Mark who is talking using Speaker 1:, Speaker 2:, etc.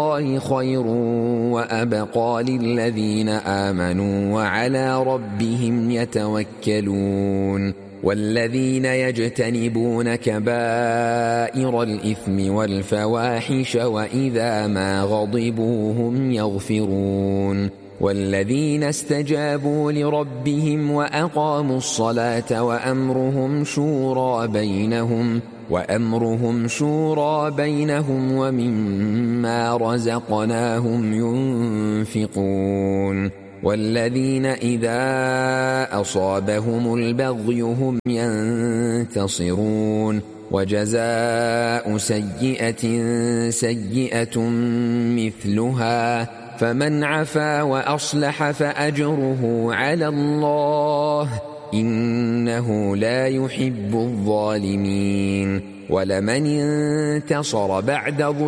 Speaker 1: الله خير وأبقى للذين آمنوا وعلى ربهم يتوكلون والذين يجتنبون كبائر الإثم والفواحش وإذا ما غضبوا هم يغفرون والذين استجابوا لربهم وأقاموا الصلاة وأمرهم شورى بينهم ومما رزقناهم ينفقون والذين إذا أصابهم البغي هم ينتصرون وجزاء سيئة سيئة مثلها فمن عفا وأصلح فأجره على الله إنه لا يحب الظالمين ولمن انتصر بعد